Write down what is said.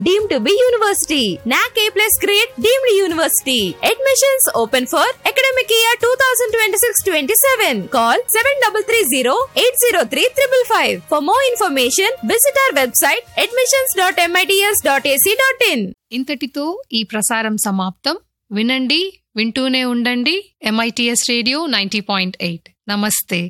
deemed to be university. NAC A+ grade deemed university. Admissions open for academic year 2026-27. Call 7330-803-555. For more information, visit our website admissions.mits.ac.in. ఇంతటితో ఈ ప్రసారం సమాప్తం. వినండి, వింటూనే ఉండండి. MITS radio 90.8. నమస్తే.